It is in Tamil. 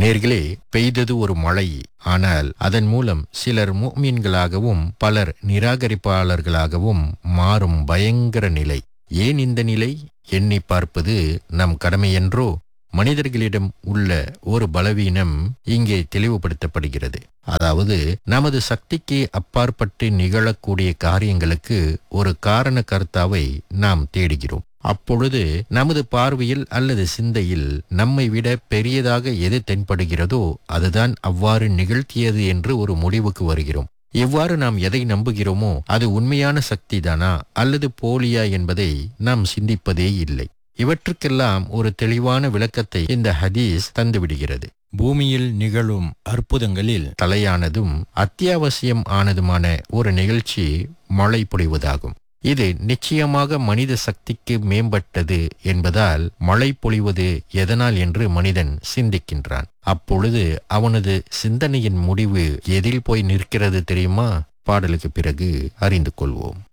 நேர்களே, பெய்தது ஒரு மழை. ஆனால் அதன் மூலம் சிலர் முஃமின்களாகவும் பலர் நிராகரிப்பாளர்களாகவும் மாறும் பயங்கர நிலை. ஏன் இந்த நிலை? எண்ணி பார்ப்பது நம் கடமையென்றோ? மனிதர்களிடம் உள்ள ஒரு பலவீனம் இங்கே தெளிவுபடுத்தப்படுகிறது. அதாவது, நமது சக்திக்கு அப்பாற்பட்டு நிகழக்கூடிய காரியங்களுக்கு ஒரு காரண கர்த்தாவை நாம் தேடுகிறோம். அப்பொழுது நமது பார்வையில் அல்லது சிந்தையில் நம்மை விட பெரியதாக எது தென்படுகிறதோ அதுதான் அவ்வாறு நிகழ்த்தியது என்று ஒரு முடிவுக்கு வருகிறோம். எவ்வாறு நாம் எதை நம்புகிறோமோ அது உண்மையான சக்திதானா அல்லது போலியா என்பதை நாம் சிந்திப்பதே இல்லை. இவற்றுக்கெல்லாம் ஒரு தெளிவான விளக்கத்தை இந்த ஹதீஸ் தந்துவிடுகிறது. பூமியில் நிகழும் அற்புதங்களில் தலையானதும் அத்தியாவசியம் ஆனதுமான ஒரு நிகழ்ச்சி மழை பொழிவதாகும். இது நிச்சயமாக மனித சக்திக்கு மேம்பட்டது என்பதால் மழை பொழிவது எதனால் என்று மனிதன் சிந்திக்கின்றான். அப்பொழுது அவனது சிந்தனையின் முடிவு எதில் போய் நிற்கிறது தெரியுமா? பாடலுக்கு பிறகு அறிந்து கொள்வோம்.